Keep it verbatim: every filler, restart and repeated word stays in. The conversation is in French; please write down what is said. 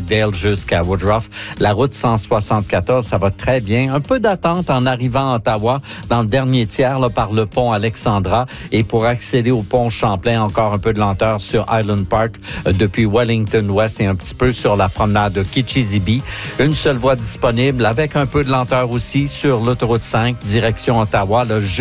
Oakdale jusqu'à Woodruff. La route cent soixante-quatorze, ça va très bien. Un peu d'attente en arrivant à Ottawa dans le dernier tiers là, par le pont Alexandra. Et pour accéder au pont Champlain, encore un peu de lenteur sur Island Park euh, depuis Wellington West et un petit peu sur la promenade de Kichizibi. Une seule voie disponible avec un peu de lenteur aussi sur l'autoroute cinq, direction Ottawa, là,